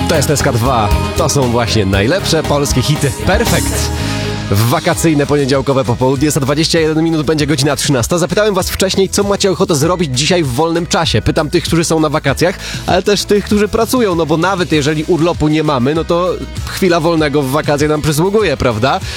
To jest SK2. To są właśnie najlepsze polskie hity. Perfekt. W wakacyjne poniedziałkowe popołudnie za 21 minut będzie godzina 13. Zapytałem was wcześniej, co macie ochotę zrobić dzisiaj w wolnym czasie. Pytam tych, którzy są na wakacjach, ale też tych, którzy pracują, no bo nawet jeżeli urlopu nie mamy, no to chwila wolnego w wakacje nam przysługuje, prawda?